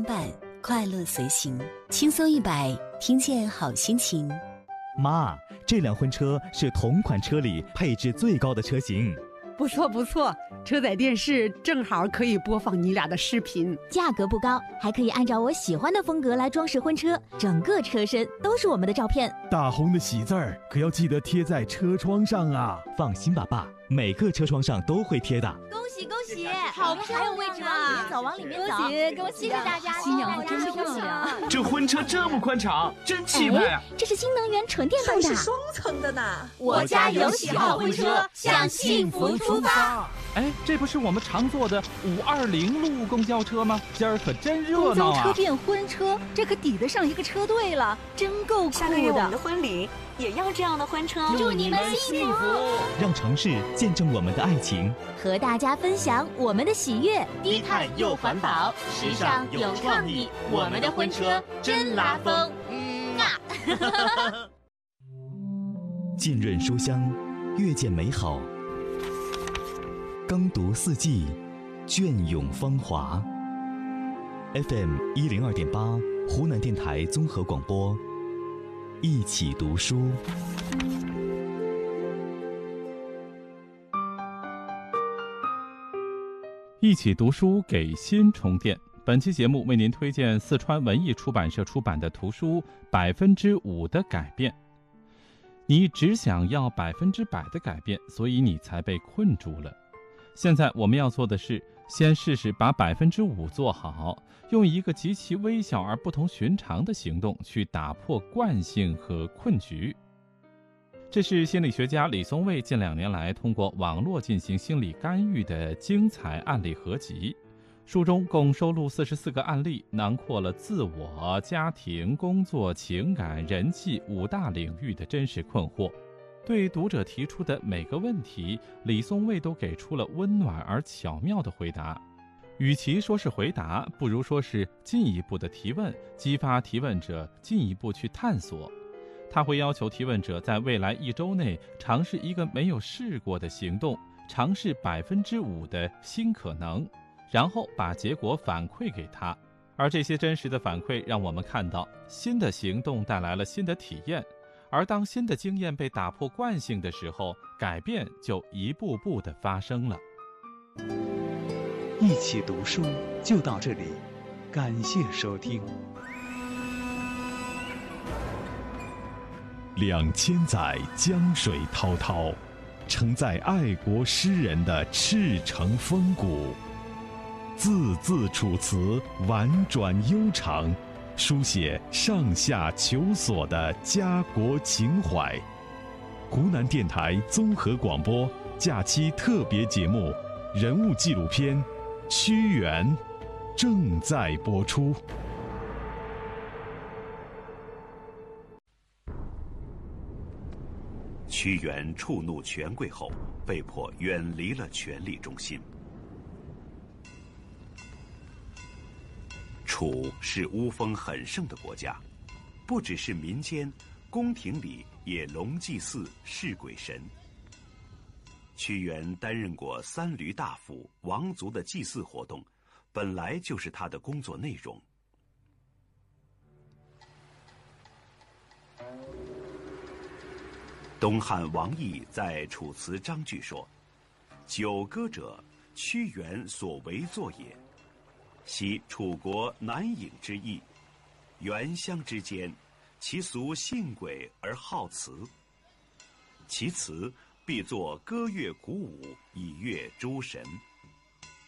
伴，快乐随行，轻松100，听见好心情。 妈，这辆婚车是同款车里配置最高的车型。 不错不错，车载电视正好可以播放你俩的视频。 价格不高，还可以按照我喜欢的风格来装饰婚车，整个车身都是我们的照片。 大红的喜字儿可要记得贴在车窗上啊！ 放心吧，爸，每个车窗上都会贴的。 恭喜恭喜， 好漂亮啊！ 还有位置吗？往里面走， 恭喜恭喜！ 谢谢大家， 新娘真漂亮。 这婚车这么宽敞，真气派啊！ 这是新能源纯电动的， 还是双层的呢。 我家有喜好婚车，向幸福出发。 哎，这不是我们常坐的520路公交车吗？今儿可真热闹啊！ 公交车变婚车，这可抵得上一个车队了，真够酷的。 下个月我们的婚礼也要这样的婚车。 祝你们幸福！ 让城市见证我们的爱情， 和大家分享我们的喜悦。 低碳又环保，时尚有创意，我们的婚车真拉风。 浸润书香，阅见美好。耕读四季，隽永芳华。FM 102.8，湖南电台综合广播，一起读书。 一起读书，给心充电。本期节目为您推荐四川文艺出版社出版的图书《5%的改变》。你只想要100%的改变，所以你才被困住了。现在我们要做的是，先试试把5%做好，用一个极其微小而不同寻常的行动去打破惯性和困局。这是心理学家李松蔚近2年来通过网络进行心理干预的精彩案例合集。书中共收录44个案例，囊括了自我、家庭、工作、情感、人际5大领域的真实困惑。对读者提出的每个问题，李松蔚都给出了温暖而巧妙的回答。与其说是回答，不如说是进一步的提问，激发提问者进一步去探索。他会要求提问者在未来1周内尝试一个没有试过的行动，尝试5%的新可能，然后把结果反馈给他。而这些真实的反馈让我们看到，新的行动带来了新的体验，而当新的经验被打破惯性的时候，改变就一步步地发生了。 一起读书就到这里，感谢收听。 2000载江水滔滔，承载爱国诗人的赤诚风骨，字字楚辞婉转悠长，书写上下求索的家国情怀。湖南电台综合广播假期特别节目人物纪录片《屈原》正在播出。 屈原触怒权贵后，被迫远离了权力中心。楚是巫风很盛的国家，不只是民间，宫廷里也龙祭祀、祀鬼神。屈原担任过3闾大夫、王族的祭祀活动，本来就是他的工作内容。东汉王逸在《楚辞章句》说：“九歌者，屈原所为作也。昔楚国南郢之邑，原乡之间，其俗信诡而好辞。其辞必作歌乐鼓舞，以悦诸神。